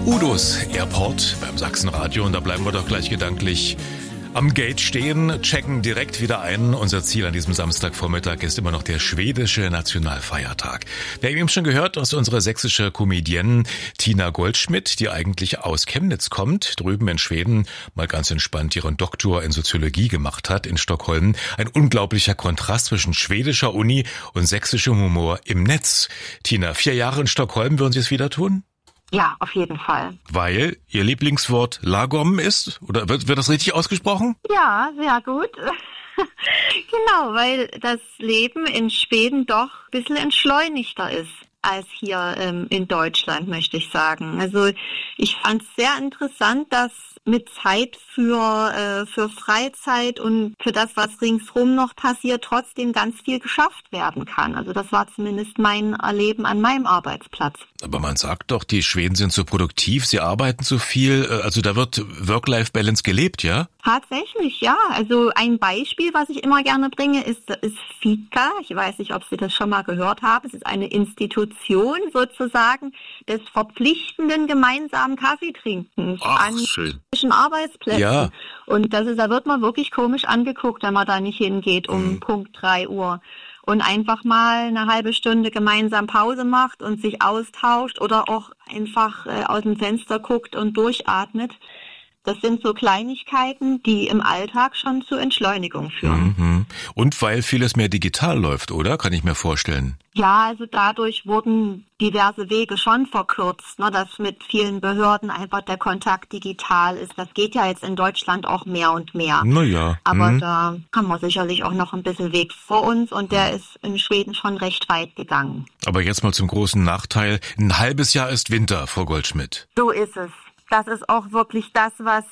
Udos Airport beim Sachsenradio und da bleiben wir doch gleich gedanklich am Gate stehen, checken direkt wieder ein. Unser Ziel an diesem Samstagvormittag ist immer noch der schwedische Nationalfeiertag. Wir haben eben schon gehört, dass unsere sächsische Comedienne Tina Goldschmidt, die eigentlich aus Chemnitz kommt, drüben in Schweden mal ganz entspannt ihren Doktor in Soziologie gemacht hat in Stockholm. Ein unglaublicher Kontrast zwischen schwedischer Uni und sächsischem Humor im Netz. Tina, 4 Jahre in Stockholm, würden Sie es wieder tun? Ja, auf jeden Fall. Weil Ihr Lieblingswort lagom ist? Oder wird das richtig ausgesprochen? Ja, sehr gut. Genau, weil das Leben in Schweden doch ein bisschen entschleunigter ist als hier in Deutschland, möchte ich sagen. Also ich fand es sehr interessant, dass mit Zeit für Freizeit und für das, was ringsrum noch passiert, trotzdem ganz viel geschafft werden kann. Also das war zumindest mein Erleben an meinem Arbeitsplatz. Aber man sagt doch, die Schweden sind so produktiv, sie arbeiten so viel, also da wird Work-Life-Balance gelebt, ja? Tatsächlich, ja. Also ein Beispiel, was ich immer gerne bringe, ist Fika. Ich weiß nicht, ob Sie das schon mal gehört haben. Es ist eine Institution sozusagen des verpflichtenden gemeinsamen Kaffeetrinkens an zwischen Arbeitsplätzen. Ja. Und da wird man wirklich komisch angeguckt, wenn man da nicht hingeht um Punkt 3 Uhr. Und einfach mal eine halbe Stunde gemeinsam Pause macht und sich austauscht oder auch einfach aus dem Fenster guckt und durchatmet. Das sind so Kleinigkeiten, die im Alltag schon zur Entschleunigung führen. Mhm. Und weil vieles mehr digital läuft, oder? Kann ich mir vorstellen. Ja, also dadurch wurden diverse Wege schon verkürzt, ne, dass mit vielen Behörden einfach der Kontakt digital ist. Das geht ja jetzt in Deutschland auch mehr und mehr. Naja. Aber da haben wir sicherlich auch noch ein bisschen Weg vor uns und der ist in Schweden schon recht weit gegangen. Aber jetzt mal zum großen Nachteil. Ein halbes Jahr ist Winter, Frau Goldschmidt. So ist es. Das ist auch wirklich das, was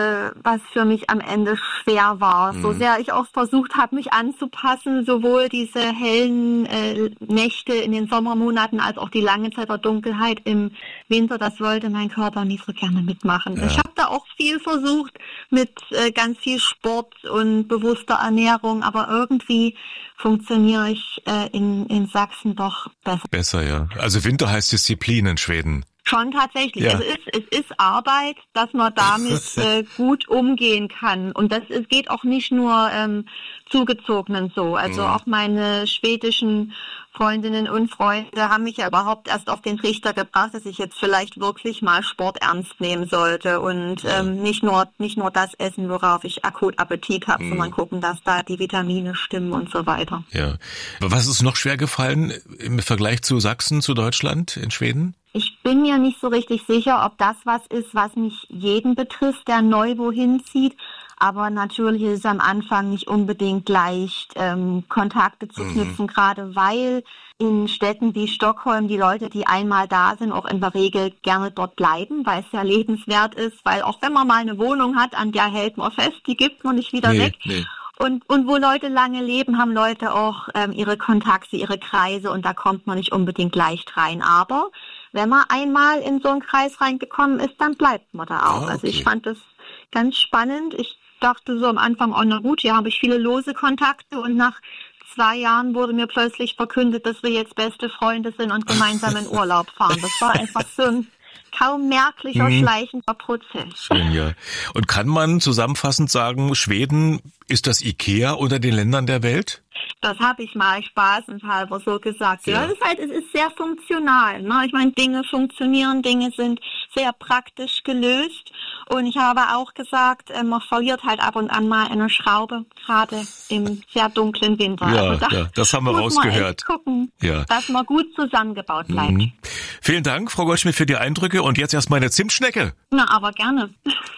für mich am Ende schwer war. So sehr ich auch versucht habe, mich anzupassen, sowohl diese hellen Nächte in den Sommermonaten als auch die lange Zeit der Dunkelheit im Winter, das wollte mein Körper nicht so gerne mitmachen. Ja. Ich habe da auch viel versucht mit ganz viel Sport und bewusster Ernährung, aber irgendwie funktioniere ich in Sachsen doch besser. Besser, ja. Also Winter heißt Disziplin in Schweden. Schon tatsächlich. Ja. Es ist Arbeit, dass man damit gut umgehen kann. Und es geht auch nicht nur Zugezogenen so. Also auch meine schwedischen Freundinnen und Freunde haben mich ja überhaupt erst auf den Trichter gebracht, dass ich jetzt vielleicht wirklich mal Sport ernst nehmen sollte und nicht nur das essen, worauf ich akut Appetit habe, sondern gucken, dass da die Vitamine stimmen und so weiter. Ja. Was ist noch schwer gefallen im Vergleich zu Sachsen, zu Deutschland in Schweden? Ich bin mir nicht so richtig sicher, ob das was ist, was nicht jeden betrifft, der neu wohin zieht. Aber natürlich ist es am Anfang nicht unbedingt leicht, Kontakte zu knüpfen, gerade weil in Städten wie Stockholm die Leute, die einmal da sind, auch in der Regel gerne dort bleiben, weil es ja lebenswert ist. Weil auch wenn man mal eine Wohnung hat, an der hält man fest, die gibt man nicht wieder weg. Nee. Und wo Leute lange leben, haben Leute auch ihre Kontakte, ihre Kreise und da kommt man nicht unbedingt leicht rein. Aber wenn man einmal in so einen Kreis reingekommen ist, dann bleibt man da auch. Okay. Also ich fand das ganz spannend. Ich dachte so am Anfang, oh na gut, hier habe ich viele lose Kontakte und nach 2 Jahren wurde mir plötzlich verkündet, dass wir jetzt beste Freunde sind und gemeinsam in Urlaub fahren. Das war einfach so ein kaum merklicher, schleichender Prozess. Schön, ja. Und kann man zusammenfassend sagen, Schweden ist das IKEA unter den Ländern der Welt? Das habe ich mal spaßenshalber so gesagt. Ja, es ist sehr funktional. Ne? Ich meine, Dinge funktionieren, Dinge sind sehr praktisch gelöst. Und ich habe auch gesagt, man verliert halt ab und an mal eine Schraube, gerade im sehr dunklen Winter. Ja, also das haben wir rausgehört. Man gucken, dass man gut zusammengebaut bleibt. Vielen Dank, Frau Goldschmidt, für die Eindrücke. Und jetzt erstmal eine Zimtschnecke. Na, aber gerne.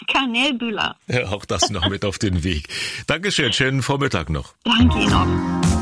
Kanelbühler. Ja, auch das noch mit auf den Weg. Dankeschön, schönen Vormittag noch. Danke Ihnen auch.